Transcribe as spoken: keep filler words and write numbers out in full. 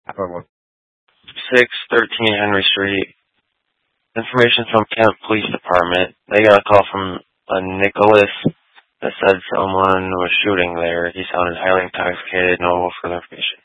six thirteen Henry Street. Information from Kent Police Department. They got a call from a Nicholas that said someone was shooting there. He sounded highly intoxicated. No further information.